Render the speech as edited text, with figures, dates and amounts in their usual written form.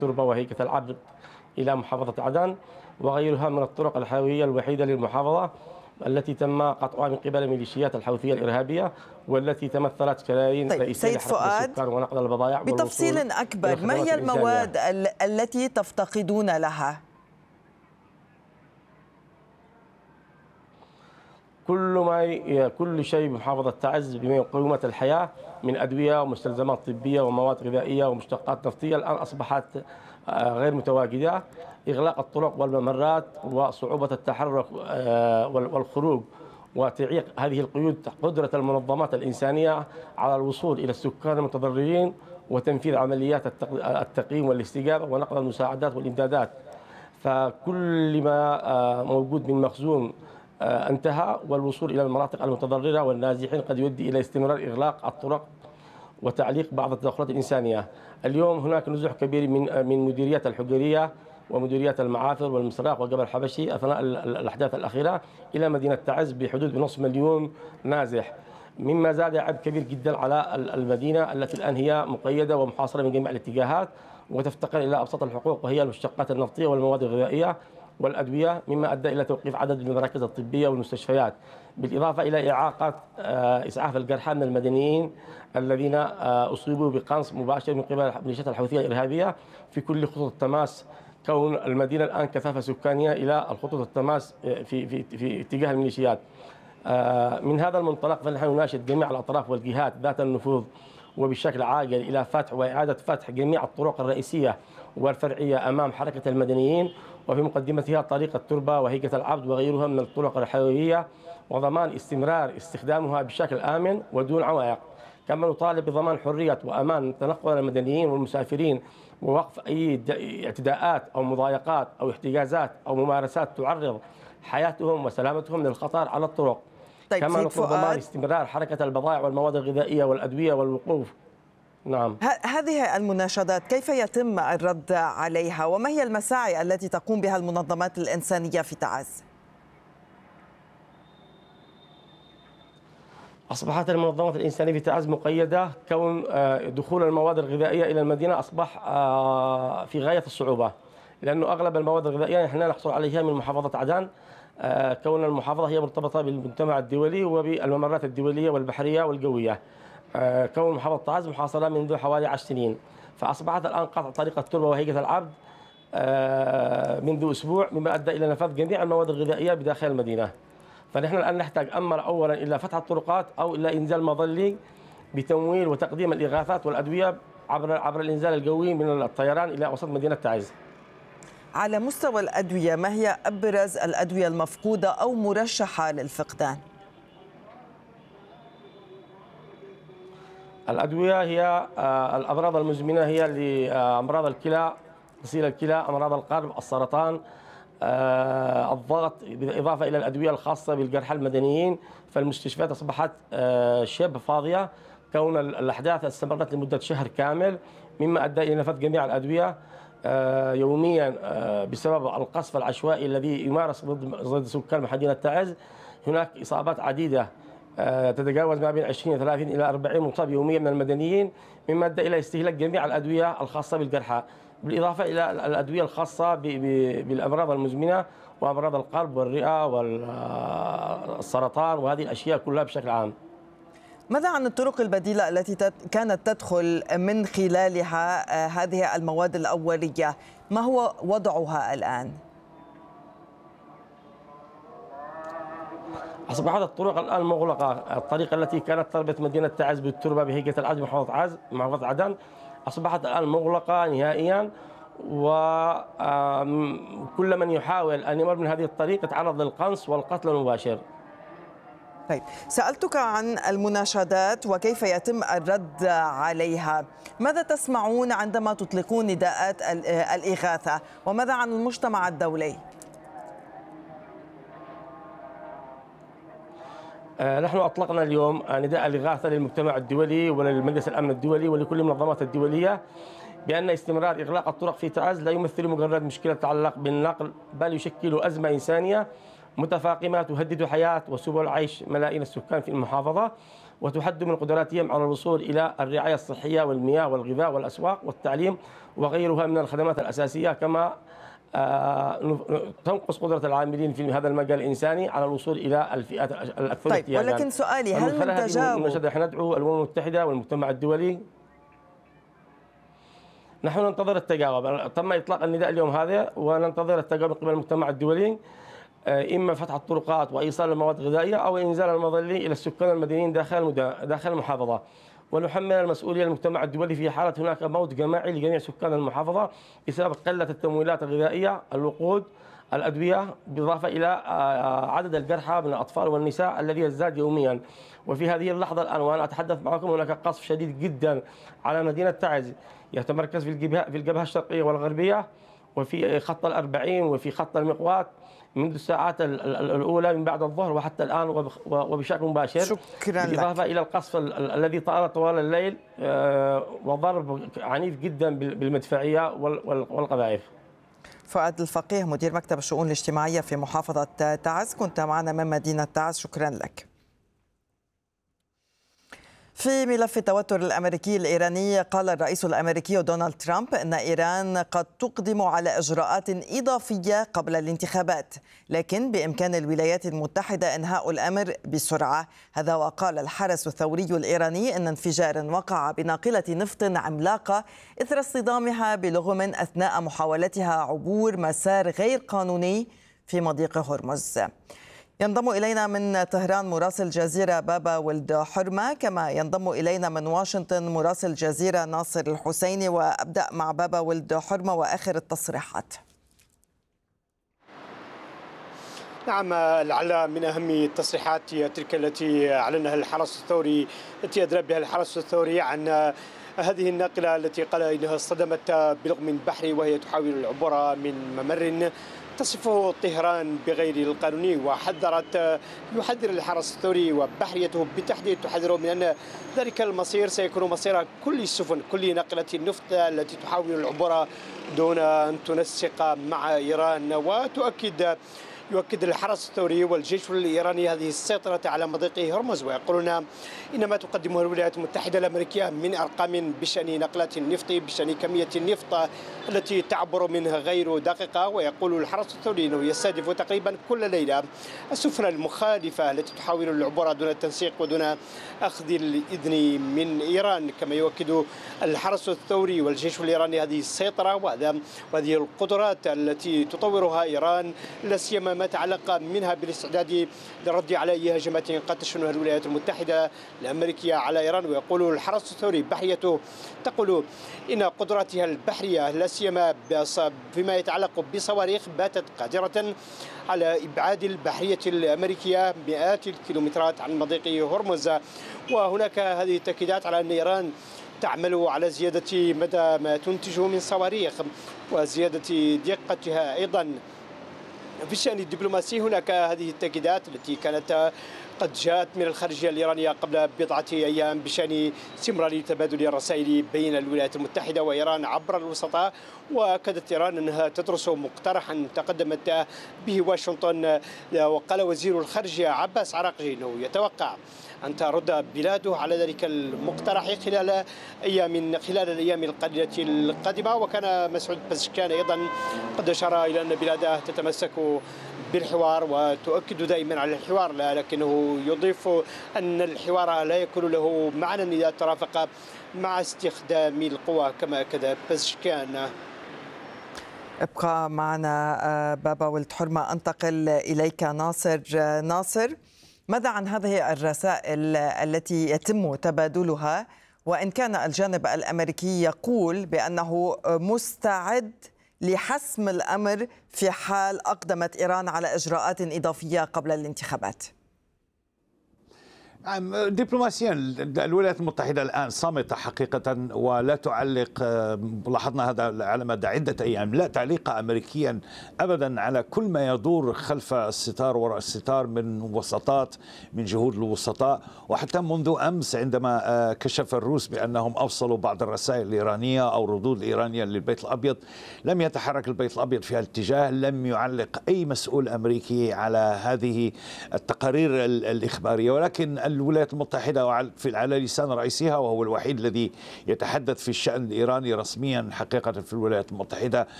التربة وهيكة العبد إلى محافظة عدن، وغيرها من الطرق الحيوية الوحيدة للمحافظة التي تم قطعها من قبل ميليشيات الحوثية الإرهابية، والتي تمثلت كلاين طيب رئيسية سيد لحركة فؤاد، السكان ونقل البضائع والوصول بتفصيل إلى أكبر، ما الخدمات هي الإنسانية. المواد التي تفتقدون لها؟ كل شيء بمحافظة تعز بما يقومة الحياة من أدوية ومستلزمات طبية ومواد غذائية ومشتقات نفطية الآن أصبحت غير متواجدة. إغلاق الطرق والممرات وصعوبة التحرك والخروج وتعيق هذه القيود قدرة المنظمات الإنسانية على الوصول إلى السكان المتضررين وتنفيذ عمليات التقييم والاستجابة ونقل المساعدات والإمدادات. فكل ما موجود من مخزون انتهى، والوصول إلى المناطق المتضررة والنازحين قد يؤدي إلى استمرار إغلاق الطرق وتعليق بعض التدخلات الإنسانية. اليوم هناك نزوح كبير من مديريات الحجرية ومديريات المعافر والمسراق وجبل الحبشي أثناء الأحداث الأخيرة إلى مدينة تعز بحدود بنصف مليون نازح، مما زاد عبء كبير جدا على المدينة التي الآن هي مقيدة ومحاصرة من جميع الاتجاهات وتفتقر إلى أبسط الحقوق وهي المشتقات النفطية والمواد الغذائية والأدوية، مما أدى إلى توقيف عدد من المراكز الطبية والمستشفيات، بالإضافة إلى إعاقة إسعاف الجرحى من المدنيين الذين أصيبوا بقنص مباشر من قبل ميليشيات الحوثية الإرهابية في كل خطوط التماس، كون المدينة الآن كثافة سكانية إلى الخطوط التماس في اتجاه الميليشيات. من هذا المنطلق فنحن نناشد جميع الأطراف والجهات ذات النفوذ وبشكل عاجل إلى فتح وإعادة فتح جميع الطرق الرئيسية والفرعية أمام حركة المدنيين، وفي مقدمتها طريق التربة وهيكة العبد وغيرها من الطرق الحيوية، وضمان استمرار استخدامها بشكل آمن ودون عوائق. كما نطالب بضمان حرية وأمان تنقل المدنيين والمسافرين ووقف أي اعتداءات أو مضايقات أو احتجازات أو ممارسات تعرض حياتهم وسلامتهم للخطر على الطرق. طيب كما سيد نطلب ضمان فؤاد، استمرار حركة البضائع والمواد الغذائية والأدوية والوقوف. نعم. هذه المناشدات كيف يتم الرد عليها، وما هي المساعي التي تقوم بها المنظمات الإنسانية في تعز؟ أصبحت المنظمات الإنسانية في تعز مقيدة، كون دخول المواد الغذائية إلى المدينة أصبح في غاية الصعوبة، لأنه أغلب المواد الغذائية نحن نحصل عليها من محافظة عدن، كون المحافظة هي مرتبطة بالمجتمع الدولي وبالممرات الدولية والبحرية والجوية، كون محافظة تعز محاصرة منذ حوالي 10 سنين، فأصبحت الآن قطع طريق التربة وهيكة العبد منذ أسبوع، مما أدى إلى نفاذ جميع المواد الغذائية بداخل المدينة. فنحن الآن نحتاج أولا إلى فتح الطرقات أو إلى إنزال مظلي بتمويل وتقديم الإغاثات والأدوية عبر الإنزال الجوي من الطيران إلى وسط مدينة تعز. على مستوى الأدوية، ما هي أبرز الأدوية المفقودة أو مرشحة للفقدان؟ الأدوية هي الأمراض المزمنة، هي لأمراض الكلى، غسيل الكلى، أمراض القلب، السرطان، الضغط، بالإضافة إلى الأدوية الخاصة بالجرحى المدنيين. فالمستشفيات أصبحت شبه فاضية، كون الأحداث استمرت لمدة شهر كامل، مما أدى إلى نفاذ جميع الأدوية يوميا بسبب القصف العشوائي الذي يمارس ضد سكان مدينة تعز. هناك إصابات عديدة تتجاوز ما بين 20 30 إلى 40 مصاب يوميا من المدنيين، مما أدى إلى استهلاك جميع الأدوية الخاصة بالجرحى، بالإضافة إلى الأدوية الخاصة بالأمراض المزمنة وأمراض القلب والرئة والسرطان وهذه الأشياء كلها بشكل عام. ماذا عن الطرق البديلة التي كانت تدخل من خلالها هذه المواد الأولية؟ ما هو وضعها الآن؟ أصبحت الطرق الآن مغلقة. الطريقة التي كانت تربط مدينة تعز بالتربة بهيكة العبد محافظة عدن أصبحت الآن مغلقة نهائيا، وكل من يحاول أن يمر من هذه الطريق يتعرض للقنص والقتل المباشر. طيب، سألتك عن المناشدات وكيف يتم الرد عليها، ماذا تسمعون عندما تطلقون نداءات الإغاثة، وماذا عن المجتمع الدولي؟ نحن أطلقنا اليوم نداء الإغاثة للمجتمع الدولي وللمجلس الأمن الدولي ولكل المنظمات الدولية بأن استمرار إغلاق الطرق في تعز لا يمثل مجرد مشكلة تتعلق بالنقل، بل يشكل أزمة إنسانية متفاقمة تهدد حياة وسبل عيش ملايين السكان في المحافظة، وتحد من قدراتهم على الوصول إلى الرعاية الصحية والمياه والغذاء والأسواق والتعليم وغيرها من الخدمات الأساسية، كما تنقص قدرة العاملين في هذا المجال الإنساني على الوصول إلى الفئات الأكثر احتياجا. ولكن سؤالي، هل من تجاوب؟ نحن ندعو الأمم المتحدة والمجتمع الدولي. نحن ننتظر التجاوب. تم إطلاق النداء اليوم هذا وننتظر التجاوب من قبل المجتمع الدولي، إما فتح الطرقات وإيصال المواد الغذائية أو إنزال المظلي إلى السكان المدنيين داخل المحافظة. ونحمل المسؤولية المجتمع الدولي في حالة هناك موت جماعي لجميع سكان المحافظة بسبب قلة التمويلات الغذائية، الوقود، الأدوية، بالإضافة إلى عدد الجرحى من الأطفال والنساء الذي يزداد يوميا. وفي هذه اللحظة الآن وأنا أتحدث معكم هناك قصف شديد جدا على مدينة تعز يتمركز في الجبهة الشرقية والغربية وفي خط الأربعين وفي خط المقوات منذ الساعات الأولى من بعد الظهر وحتى الآن وبشكل مباشر. شكرا لك. بالإضافة إلى القصف الذي طال طوال الليل وضرب عنيف جدا بالمدفعية والقذائف. فؤاد الفقيه، مدير مكتب الشؤون الاجتماعية في محافظة تعز، كنت معنا من مدينة تعز، شكرا لك. في ملف التوتر الأمريكي الإيراني، قال الرئيس الأمريكي دونالد ترامب أن إيران قد تقدم على إجراءات إضافية قبل الانتخابات، لكن بإمكان الولايات المتحدة إنهاء الأمر بسرعة. هذا وقال الحرس الثوري الإيراني أن انفجار وقع بناقلة نفط عملاقة إثر اصطدامها بلغم أثناء محاولتها عبور مسار غير قانوني في مضيق هرمز. ينضم إلينا من طهران مراسل جزيرة بابا ولد حرمة، كما ينضم إلينا من واشنطن مراسل جزيرة ناصر الحسيني. وأبدأ مع بابا ولد حرمة وآخر التصريحات. نعم، لعل من أهم التصريحات هي تلك التي أعلنها الحرس الثوري، التي أدرى بها الحرس الثوري عن هذه الناقلة التي قال إنها اصطدمت بلغم بحري وهي تحاول العبور من ممر تصفه طهران بغير القانوني. يحذر الحرس الثوري وبحريته بالتحديد تحذر من أن ذلك المصير سيكون مصير كل السفن، كل ناقلة النفط التي تحاول العبور دون أن تنسق مع إيران. يؤكد الحرس الثوري والجيش الإيراني هذه السيطرة على مضيق هرمز، ويقولون إن ما تقدمه الولايات المتحدة الأمريكية من أرقام بشأن نقلات النفط، بشأن كمية النفط التي تعبر منها غير دقيقة. ويقول الحرس الثوري أنه يستهدف تقريبا كل ليلة السفن المخالفة التي تحاول العبور دون التنسيق ودون أخذ الإذن من إيران. كما يؤكد الحرس الثوري والجيش الإيراني هذه السيطرة وهذه القدرات التي تطورها إيران، لا سيما ما تعلق منها بالاستعداد للرد على أي هجمات قد تشنها الولايات المتحدة الأمريكية على إيران. ويقول الحرس الثوري بحريته تقول إن قدراتها البحرية لا سيما فيما يتعلق بصواريخ باتت قادرة على إبعاد البحرية الأمريكية مئات الكيلومترات عن مضيق هرمز. وهناك هذه التأكيدات على أن إيران تعمل على زيادة مدى ما تنتجه من صواريخ وزيادة دقتها. أيضا في الشأن الدبلوماسي هناك هذه التأكيدات التي كانت قد جاءت من الخارجية الإيرانية قبل بضعة أيام بشأن استمرار تبادل الرسائل بين الولايات المتحدة وإيران عبر الوسطاء. وكادت إيران أنها تدرس مقترحا تقدمت به واشنطن، وقال وزير الخارجية عباس عراقجي أنه يتوقع أن ترد بلاده على ذلك المقترح خلال الأيام القليلة القادمة. وكان مسعود بزشكيان أيضا قد أشار إلى أن بلاده تتمسك بالحوار وتؤكد دائما على الحوار، لكنه يضيف أن الحوار لا يكون له معنى إذا ترافق مع استخدام القوى، كما أكد بزشكيان. ابقى معنا بابا ولد حرمة. أنتقل إليك ناصر، ماذا عن هذه الرسائل التي يتم تبادلها، وإن كان الجانب الأمريكي يقول بأنه مستعد لحسم الأمر في حال أقدمت إيران على إجراءات إضافية قبل الانتخابات؟ دبلوماسيا الولايات المتحدة الآن صامتة حقيقة ولا تعلق، لاحظنا هذا على مدى عدة أيام، لا تعليق أمريكيا أبدا على كل ما يدور خلف الستار وراء الستار من وساطات، من جهود الوسطاء. وحتى منذ أمس عندما كشف الروس بأنهم أوصلوا بعض الرسائل الإيرانية أو ردود إيرانية للبيت الأبيض، لم يتحرك البيت الأبيض في الاتجاه، لم يعلق أي مسؤول أمريكي على هذه التقارير الإخبارية. ولكن الولايات المتحدة على لسان رئيسها، وهو الوحيد الذي يتحدث في الشأن الإيراني رسميا حقيقة في الولايات المتحدة،